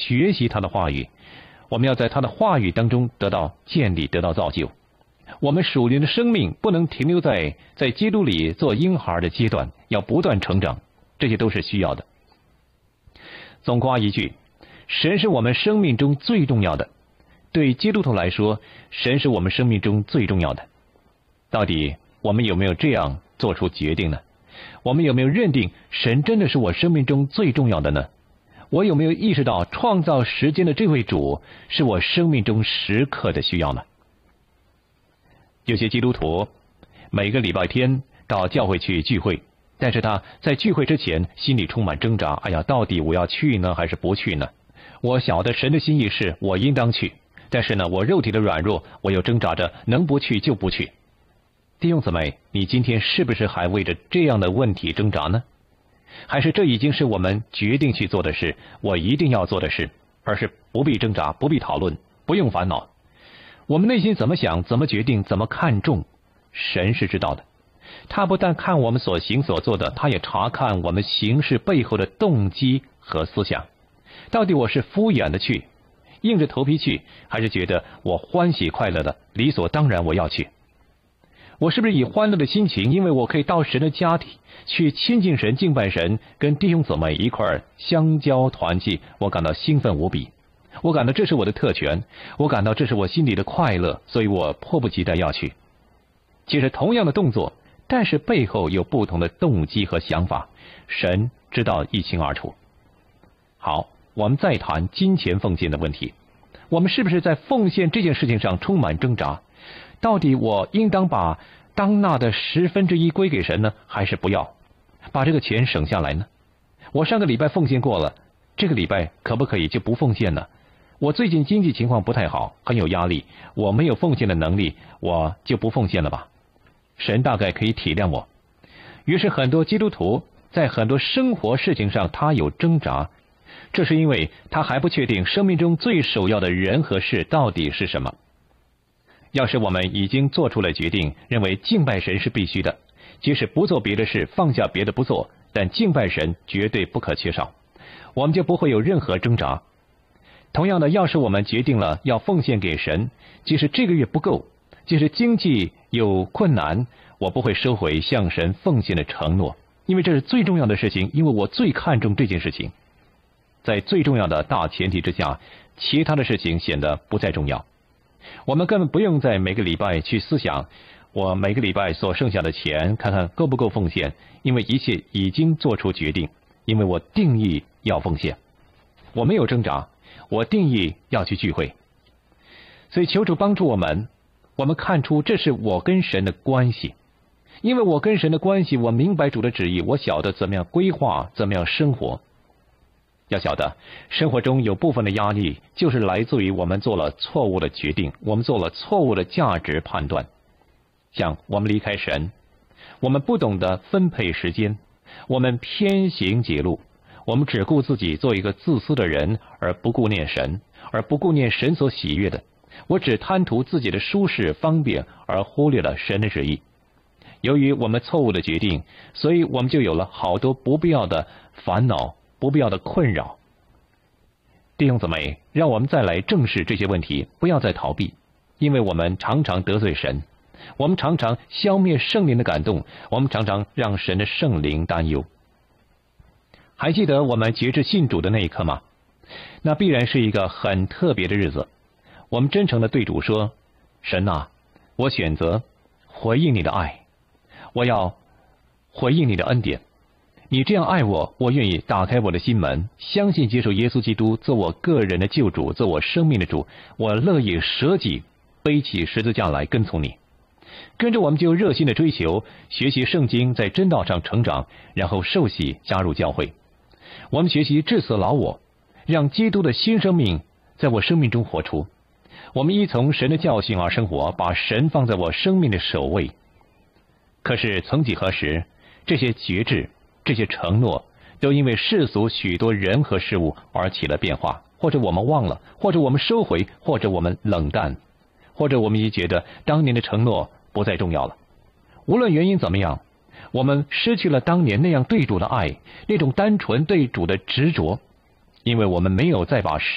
学习他的话语，我们要在他的话语当中得到建立，得到造就。我们属灵的生命不能停留在基督里做婴孩的阶段，要不断成长，这些都是需要的。总括一句，神是我们生命中最重要的。对基督徒来说，神是我们生命中最重要的。到底我们有没有这样做出决定呢？我们有没有认定神真的是我生命中最重要的呢？我有没有意识到创造时间的这位主是我生命中时刻的需要呢？有些基督徒每个礼拜天到教会去聚会，但是他在聚会之前心里充满挣扎，哎呀，到底我要去呢还是不去呢？我晓得神的心意是我应当去，但是呢，我肉体的软弱，我又挣扎着能不去就不去。弟兄姊妹，你今天是不是还为着这样的问题挣扎呢？还是这已经是我们决定去做的事，我一定要做的事，而是不必挣扎，不必讨论，不用烦恼。我们内心怎么想，怎么决定，怎么看重，神是知道的。他不但看我们所行所做的，他也查看我们行事背后的动机和思想。到底我是敷衍的去，硬着头皮去，还是觉得我欢喜快乐的，理所当然我要去？我是不是以欢乐的心情，因为我可以到神的家里去亲近神、敬拜神，跟弟兄姊妹一块儿相交团契，我感到兴奋无比，我感到这是我的特权，我感到这是我心里的快乐，所以我迫不及待要去。其实同样的动作，但是背后有不同的动机和想法，神知道一清二楚。好，我们再谈金钱奉献的问题。我们是不是在奉献这件事情上充满挣扎？到底我应当把当纳的1/10归给神呢，还是不要把这个钱省下来呢？我上个礼拜奉献过了，这个礼拜可不可以就不奉献呢？我最近经济情况不太好，很有压力，我没有奉献的能力，我就不奉献了吧。神大概可以体谅我。于是很多基督徒在很多生活事情上他有挣扎，这是因为他还不确定生命中最首要的人和事到底是什么。要是我们已经做出了决定，认为敬拜神是必须的，即使不做别的事，放下别的不做，但敬拜神绝对不可缺少，我们就不会有任何挣扎。同样的，要是我们决定了要奉献给神，即使这个月不够，即使经济有困难，我不会收回向神奉献的承诺，因为这是最重要的事情，因为我最看重这件事情。在最重要的大前提之下，其他的事情显得不再重要。我们根本不用在每个礼拜去思想我每个礼拜所剩下的钱看看够不够奉献，因为一切已经做出决定，因为我定义要奉献，我没有挣扎，我定义要去聚会。所以求主帮助我们看出这是我跟神的关系，因为我跟神的关系，我明白主的旨意，我晓得怎么样规划，怎么样生活。要晓得生活中有部分的压力就是来自于我们做了错误的决定，我们做了错误的价值判断。像我们离开神，我们不懂得分配时间，我们偏行己路，我们只顾自己做一个自私的人，而不顾念神，而不顾念神所喜悦的。我只贪图自己的舒适方便，而忽略了神的旨意。由于我们错误的决定，所以我们就有了好多不必要的烦恼，不必要的困扰。弟兄姊妹，让我们再来正视这些问题，不要再逃避，因为我们常常得罪神，我们常常消灭圣灵的感动，我们常常让神的圣灵担忧。还记得我们决志信主的那一刻吗？那必然是一个很特别的日子。我们真诚地对主说，神啊，我选择回应你的爱，我要回应你的恩典。你这样爱我，我愿意打开我的心门，相信接受耶稣基督做我个人的救主，做我生命的主。我乐意舍己，背起十字架来跟从你。跟着我们就热心的追求学习圣经，在真道上成长，然后受洗加入教会。我们学习致死老我，让基督的新生命在我生命中活出。我们依从神的教训而生活，把神放在我生命的首位。可是曾几何时，这些决志，这些承诺都因为世俗许多人和事物而起了变化，或者我们忘了，或者我们收回，或者我们冷淡，或者我们也觉得当年的承诺不再重要了。无论原因怎么样，我们失去了当年那样对主的爱，那种单纯对主的执着，因为我们没有再把